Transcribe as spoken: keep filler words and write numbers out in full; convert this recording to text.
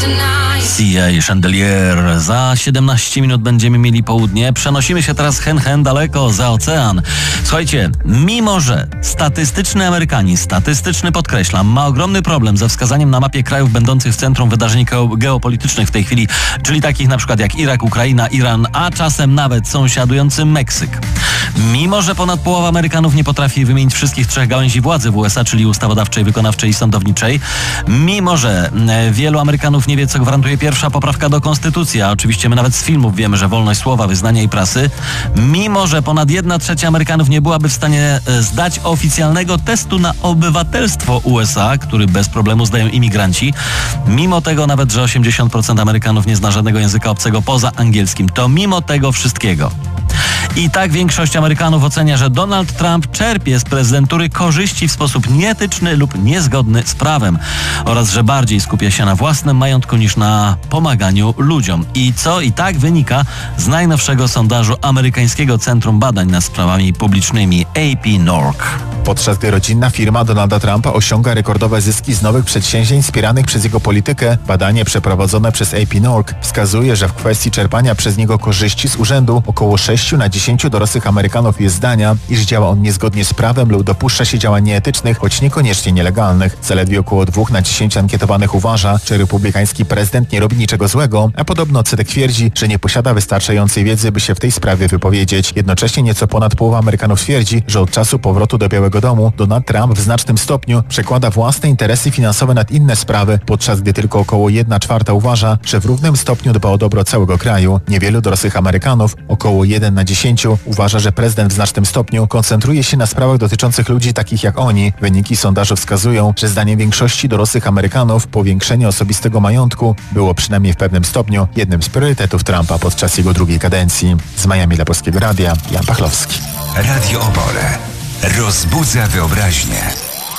Sia Chandelier. Za siedemnaście minut będziemy mieli południe. Przenosimy się teraz hen hen daleko za ocean. Słuchajcie, mimo że statystyczny Amerykanin, statystyczny podkreślam, ma ogromny problem ze wskazaniem na mapie krajów będących w centrum wydarzeń geopolitycznych w tej chwili, czyli takich na przykład jak Irak, Ukraina, Iran, a czasem nawet sąsiadujący Meksyk. Mimo że ponad połowa Amerykanów nie potrafi wymienić wszystkich trzech gałęzi władzy w U S A, czyli ustawodawczej, wykonawczej i sądowniczej, mimo że wielu Amerykanów nie wie, co gwarantuje pierwsza poprawka do konstytucji, a oczywiście my nawet z filmów wiemy, że wolność słowa, wyznania i prasy, mimo że ponad jedna trzecia Amerykanów nie byłaby w stanie zdać oficjalnego testu na obywatelstwo U S A, który bez problemu zdają imigranci, mimo tego nawet, że osiemdziesiąt procent Amerykanów nie zna żadnego języka obcego poza angielskim, to mimo tego wszystkiego i tak większość Amerykanów ocenia, że Donald Trump czerpie z prezydentury korzyści w sposób nieetyczny lub niezgodny z prawem oraz że bardziej skupia się na własnym majątku niż na pomaganiu ludziom. I co i tak wynika z najnowszego sondażu amerykańskiego Centrum Badań nad Sprawami Publicznymi A P Nork. Podczas gdy rodzinna firma Donalda Trumpa osiąga rekordowe zyski z nowych przedsięwzięć wspieranych przez jego politykę, badanie przeprowadzone przez A P Nork wskazuje, że w kwestii czerpania przez niego korzyści z urzędu około sześć na dziesięć dorosłych Amerykanów jest zdania, iż działa on niezgodnie z prawem lub dopuszcza się działań nieetycznych, choć niekoniecznie nielegalnych. Zaledwie około dwa na dziesięć ankietowanych uważa, że republikański prezydent nie robi niczego złego, a podobno odsetek twierdzi, że nie posiada wystarczającej wiedzy, by się w tej sprawie wypowiedzieć. Jednocześnie nieco ponad połowa Amerykanów twierdzi, że od czasu powrotu do Białego Domu Donald Trump w znacznym stopniu przekłada własne interesy finansowe nad inne sprawy, podczas gdy tylko około jedna czwarta uważa, że w równym stopniu dba o dobro całego kraju. Niewielu dorosłych Amerykanów, około jeden na dziesięć, uważa, że prezydent w znacznym stopniu koncentruje się na sprawach dotyczących ludzi takich jak oni. Wyniki sondażu wskazują, że zdaniem większości dorosłych Amerykanów powiększenie osobistego majątku było przynajmniej w pewnym stopniu jednym z priorytetów Trumpa podczas jego drugiej kadencji. Z Miami dla Polskiego Radia, Jan Pachlowski. Radio Opole. Rozbudza wyobraźnię.